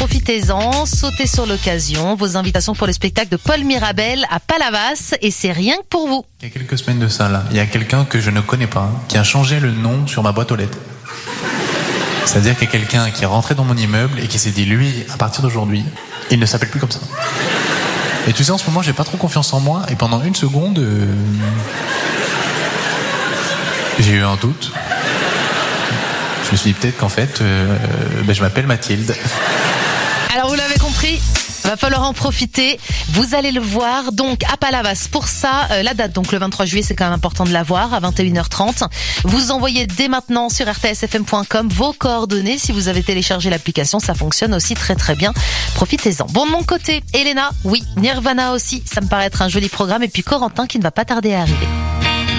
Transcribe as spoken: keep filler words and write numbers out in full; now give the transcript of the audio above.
profitez-en, sautez sur l'occasion. Vos invitations pour le spectacle de Paul Mirabel à Palavas, et c'est rien que pour vous. Il y a quelques semaines de ça, là, il y a quelqu'un que je ne connais pas, qui a changé le nom sur ma boîte aux lettres. C'est-à-dire qu'il y a quelqu'un qui est rentré dans mon immeuble et qui s'est dit, lui, à partir d'aujourd'hui, il ne s'appelle plus comme ça. Et tu sais, en ce moment, j'ai pas trop confiance en moi, et pendant une seconde, euh, j'ai eu un doute. Je me suis dit peut-être qu'en fait, euh, ben, je m'appelle Mathilde. Alors vous l'avez compris, va falloir en profiter. Vous allez le voir donc à Palavas. Pour ça, euh, la date, donc le vingt-trois juillet, c'est quand même important de la voir à vingt et une heures trente. Vous envoyez dès maintenant sur r t s f m point com vos coordonnées. Si vous avez téléchargé l'application, ça fonctionne aussi très très bien. Profitez-en. Bon, de mon côté, Elena, oui, Nirvana aussi, ça me paraît être un joli programme. Et puis Corentin qui ne va pas tarder à arriver.